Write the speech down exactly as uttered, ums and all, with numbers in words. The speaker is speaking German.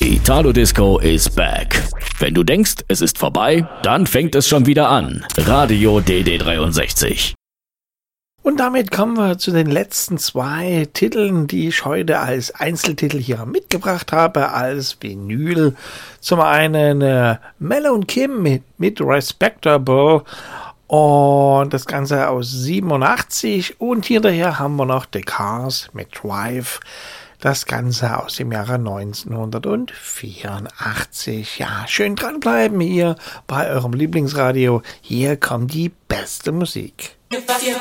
Italo Disco is back. Wenn du denkst, es ist vorbei, dann fängt es schon wieder an. Radio D D dreiundsechzig. Und damit kommen wir zu den letzten zwei Titeln, die ich heute als Einzeltitel hier mitgebracht habe, als Vinyl. Zum einen äh, Mel und Kim mit, mit Respectable und das Ganze aus siebenundachtzig. Und hinterher haben wir noch The Cars mit Drive. Das Ganze aus dem Jahre neunzehnhundertvierundachtzig. Ja, schön dranbleiben hier bei eurem Lieblingsradio. Hier kommt die beste Musik.